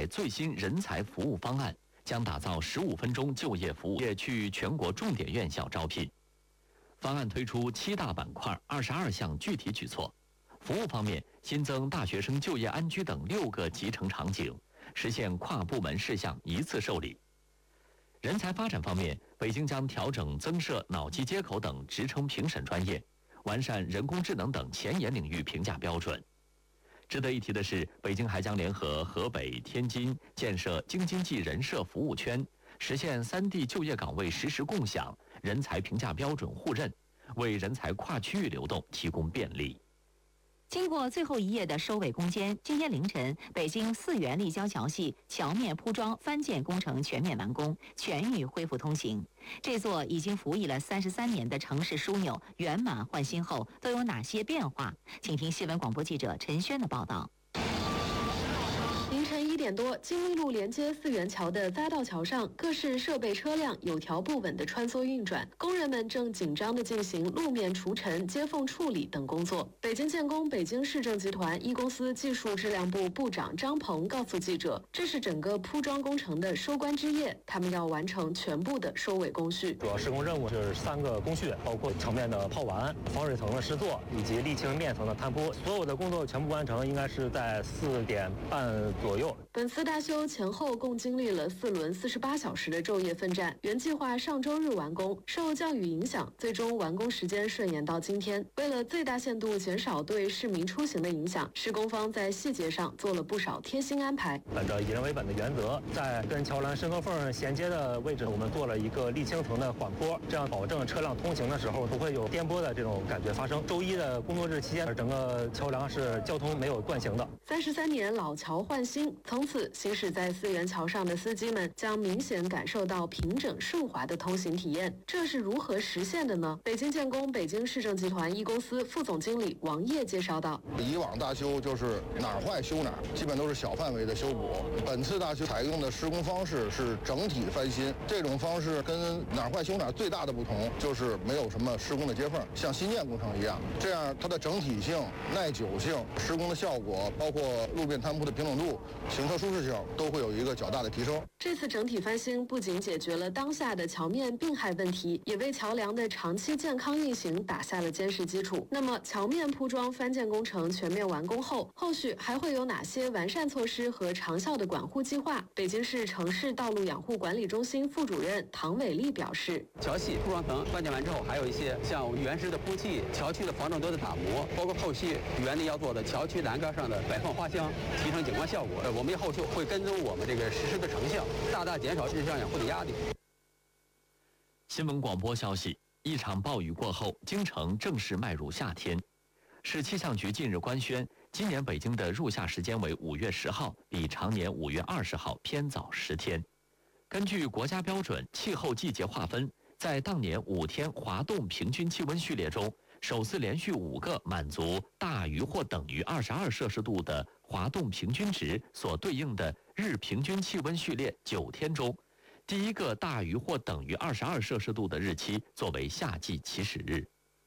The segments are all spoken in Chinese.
台最新人才服务方案，将打造15分钟就业服务，也去全国重点院校招聘。方案推出7大板块，22项具体举措。服务方面，新增大学生就业安居等6个集成场景，实现跨部门事项一次受理。人才发展方面，北京将调整增设脑机接口等职称评审专业，完善人工智能等前沿领域评价标准。值得一提的是，北京还将联合河北、天津建设京津冀人社服务圈，实现3地就业岗位实时共享、人才评价标准互认，为人才跨区域流动提供便利。 经过最后一夜的收尾攻坚，今天凌晨，北京4元立交桥系桥面铺装翻建工程全面完工，全域恢复通行。这座已经服役了33年的城市枢纽圆满换新后，都有哪些变化？请听新闻广播记者陈轩的报道。 凌晨1点多，金利路连接4元桥的匝道桥上，各式设备车辆有条不紊地穿梭运转，工人们正紧张地进行路面除尘、接缝处理等工作。北京建工北京市政集团一公司技术质量部部长张鹏告诉记者，这是整个铺装工程的收官之夜，他们要完成全部的收尾工序。 主要施工任务是3个工序，包括桥面的泡完、防水层的施作以及沥青面层的摊铺，所有的工作全部完成，应该是在4点半左右。 本次大修前后共经历了4轮48小时的昼夜奋战，原计划上周日完工，受降雨影响，最终完工时间顺延到今天。为了最大限度减少对市民出行的影响，施工方在细节上做了不少贴心安排。 本着以人为本的原则，在跟桥栏深沟缝衔接的位置，我们做了一个沥青层的缓坡，这样保证车辆通行的时候不会有颠簸的这种感觉发生。周一的工作日期间，整个桥梁是交通没有断行的。 33年老桥换新，从此行驶在4元桥上的司机们将明显感受到平整顺滑的通行体验。这是如何实现的呢？北京建工北京市政集团一公司副总经理王烨介绍道： 以往大修就是哪儿坏修哪儿，基本都是小范围的修补。本次大修采用的施工方式是整体翻新，这种方式跟哪儿坏修哪儿最大的不同就是没有什么施工的接缝，像新建工程一样，这样它的整体性、耐久性、施工的效果，包括路面摊铺的平整度、行车舒适性都会有一个较大的提升。 这次整体翻新不仅解决了当下的桥面病害问题，也为桥梁的长期健康运行打下了坚实基础。那么桥面铺装翻建工程全面完工后，后续还会有哪些完善措施和长效的管护计划？北京市城市道路养护管理中心副主任唐伟丽表示， 桥系铺装层翻建完之后，还有一些像原石的铺砌、桥区的防撞墩的打磨，包括后续原地要做的桥区栏杆上的摆放花箱，提升景观效果。我们后续会跟踪我们这个实施的成效，大大减少日上养护的压力。 新闻广播消息：一场暴雨过后，京城正式迈入夏天。市气象局近日官宣，今年北京的入夏时间为5月10号，比常年5月20号偏早10天。根据国家标准气候季节划分，在当年5天华冻平均气温序列中，首次连续5个满足大于或等于22摄氏度的华冻平均值所对应的日平均气温序列9天中，第一个大于或等于22摄氏度的日期作为夏季起始日。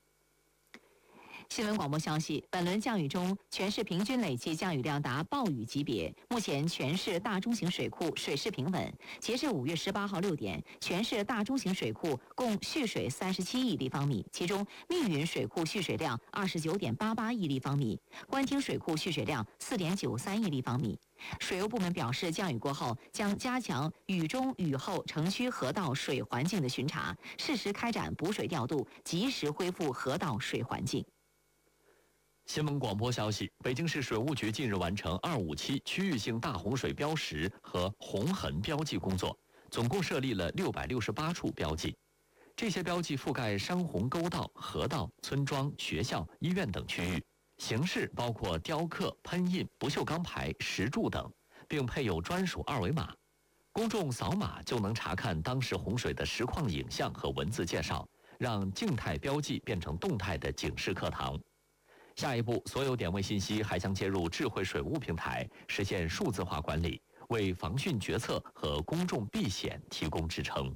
新闻广播消息，本轮降雨中，全市平均累计降雨量达暴雨级别。目前全市大中型水库水势平稳。截至5月18号6点，全市大中型水库共蓄水37亿立方米，其中密云水库蓄水量29.88亿立方米，官厅水库蓄水量4.93亿立方米。水务部门表示，降雨过后将加强雨中雨后城区河道水环境的巡查，适时开展补水调度，及时恢复河道水环境。 新闻广播消息，北京市水务局近日完成257区域性大洪水标识和洪痕标记工作，总共设立了668处标记。这些标记覆盖山洪沟道、河道、村庄、学校、医院等区域，形式包括雕刻、喷印、不锈钢牌、石柱等，并配有专属2维码。公众扫码就能查看当时洪水的实况影像和文字介绍，让静态标记变成动态的警示课堂。下一步，所有点位信息还将接入智慧水务平台，实现数字化管理，为防汛决策和公众避险提供支撑。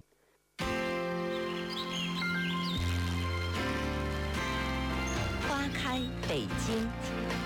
花开北京。